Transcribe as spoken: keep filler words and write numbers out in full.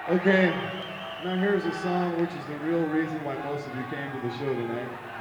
Okay, now here's a song which is the real reason why most of you came to the show tonight.